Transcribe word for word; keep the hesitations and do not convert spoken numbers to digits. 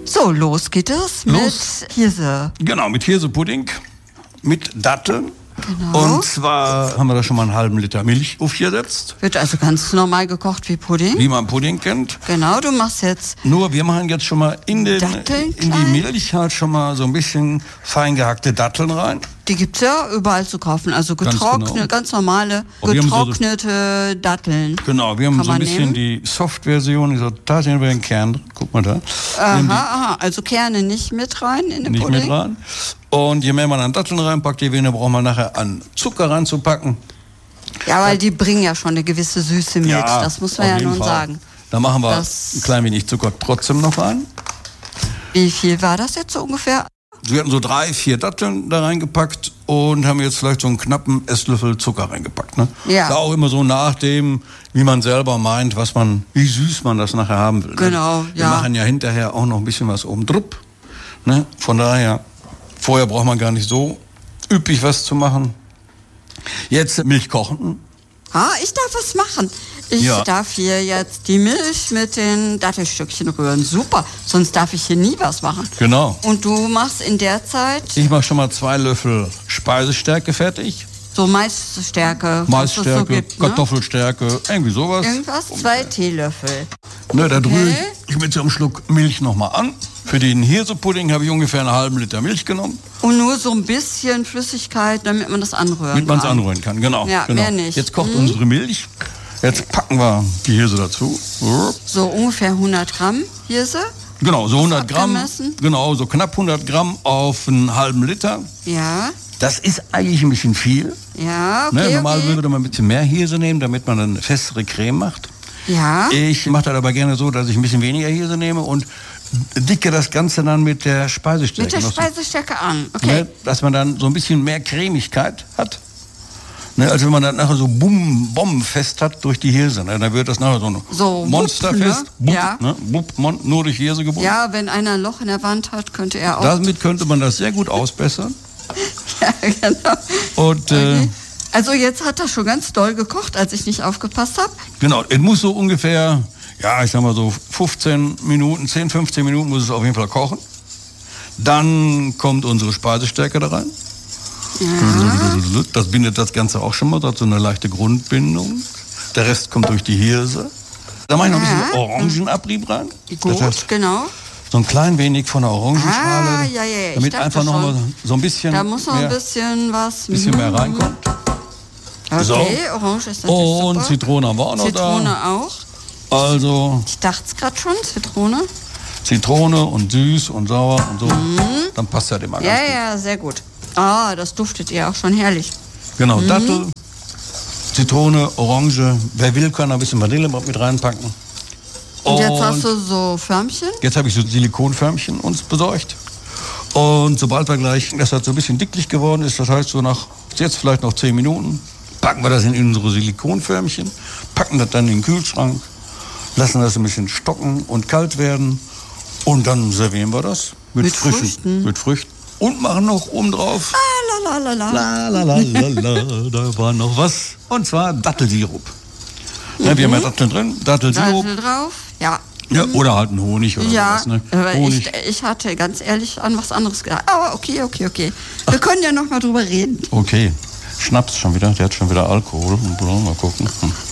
So, los geht es Los. mit Hirse. Genau, mit Hirsepudding, mit Datteln. Genau. Und zwar haben wir da schon mal einen halben Liter Milch aufgesetzt, Wird also ganz normal gekocht wie Pudding. wie man Pudding kennt. Genau, du machst jetzt Nur wir machen jetzt schon mal in, den, Datteln in die klein? Milch halt schon mal so ein bisschen fein gehackte Datteln rein. Die gibt's ja überall zu kaufen. Also Ganz getrocknete, genau. ganz normale, Oh, wir haben so- getrocknete Datteln. Genau, wir haben Kann so ein man bisschen nehmen? die Soft-Version, die so tatsächlich über den Kern drin. Guck mal da. Aha, Nehmen die aha, also Kerne nicht mit rein in den nicht Pudding. mit rein. Und je mehr man an Datteln reinpackt, je weniger braucht man nachher an Zucker reinzupacken. Ja, weil die bringen ja schon eine gewisse Süße mit. Das muss man auf ja jeden nun Fall. sagen. Da machen wir Das- ein klein wenig Zucker trotzdem noch rein. Wie viel war das jetzt so ungefähr? Wir hatten so drei, vier Datteln da reingepackt und haben jetzt vielleicht so einen knappen Esslöffel Zucker reingepackt. Ne? Ja. Da auch immer so nach dem, wie man selber meint, was man, wie süß man das nachher haben will. Genau, ne? Wir ja. machen ja hinterher auch noch ein bisschen was oben drupp. Ne? Von daher, vorher braucht man gar nicht so üppig was zu machen. Jetzt Milch kochen. Ah, ich darf was machen. Ich Ja. darf hier jetzt die Milch mit den Dattelstückchen rühren. Super, sonst darf ich hier nie was machen. Genau. Und du machst in der Zeit Ich mache schon mal zwei Löffel Speisestärke fertig. so Maisstärke, was es so Maisstärke, gibt, ne? Kartoffelstärke, irgendwie sowas. Irgendwas, zwei Teelöffel. Ne, da rühre Okay. ich mit so einem Schluck Milch nochmal an. Für den Hirsepudding habe ich ungefähr einen halben Liter Milch genommen, Und nur so ein bisschen Flüssigkeit, damit man das anrühren damit man es kann. anrühren kann. Genau. Ja, genau. mehr nicht. Jetzt kocht Mhm. unsere Milch. Jetzt packen wir die Hirse dazu. So ungefähr hundert Gramm Hirse. Genau, so hundert Gramm. abgemessen? Genau, so knapp hundert Gramm auf einen halben Liter. Ja, Das ist eigentlich ein bisschen viel. ja, okay, ne, normal okay. würde man ein bisschen mehr Hirse nehmen, damit man eine festere Creme macht. Ja, Ich mache das aber gerne so, dass ich ein bisschen weniger Hirse nehme und dicke das Ganze dann mit der Speisestärke. mit der noch so. Speisestärke an. Okay. Ne, dass man dann so ein bisschen mehr Cremigkeit hat. Ne, als wenn man das nachher so bumm, bombenfest hat durch die Hirse. Ne, dann wird das nachher so ein So, monsterfest. wupp, Bupp, ja. ne, bupp, mon, nur durch Hirse gebunden. Ja, wenn einer ein Loch in der Wand hat, könnte er auch. Damit könnte man das sehr gut ausbessern. Ja, genau. Und äh, Okay. Also jetzt hat er schon ganz doll gekocht, als ich nicht aufgepasst habe. genau, es muss so ungefähr, ja, ich sag mal so fünfzehn Minuten, zehn, fünfzehn Minuten muss es auf jeden Fall kochen. Dann kommt unsere Speisestärke da rein. Das bindet das Ganze auch schon mal, das hat so eine leichte Grundbindung. Der Rest kommt durch die Hirse. Da mache ich noch ein bisschen Ja. Orangenabrieb rein. Gut, Das heißt, genau. so ein klein wenig von der Orangenschale. Ah, ja, ja, ja, ich damit dachte einfach noch schon. mal so ein bisschen Da muss noch mehr, ein bisschen was. bisschen mehr reinkommt. Okay, So. Orange ist natürlich Und super. Zitrone haben wir auch noch Zitrone auch. da. Also Ich dachte es gerade schon, Zitrone. Zitrone und süß und sauer und so. Dann passt das immer Mhm. Ja, ganz gut. ja, sehr gut. Ah, das duftet ja auch schon herrlich. Genau, Dattel, Zitrone, Orange. Wer will, kann ein bisschen Vanille mit reinpacken. Und jetzt hast du so Förmchen. Jetzt habe ich so Silikonförmchen uns besorgt. Und sobald wir gleich, das hat so ein bisschen dicklich geworden ist, das heißt so nach jetzt vielleicht noch zehn Minuten, packen wir das in unsere Silikonförmchen, packen das dann in den Kühlschrank, lassen das ein bisschen stocken und kalt werden und dann servieren wir das mit, Mit frischen, Früchten. mit Früchten und machen noch oben drauf. Ah, la, la, la, la. La, la, la, la, la, da war noch was. Und zwar Dattelsirup. Ja, wir haben ja Datteln drin, Dattelsirup. Dattel drauf. Ja. Ja, oder halt ein Honig oder Ja, sowas. Ne? aber Honig. ich, ich hatte ganz ehrlich an was anderes gedacht. Aber okay, okay, okay. Wir können ja noch mal drüber reden. Okay. Schnaps schon wieder, der hat schon wieder Alkohol. Mal gucken. Hm.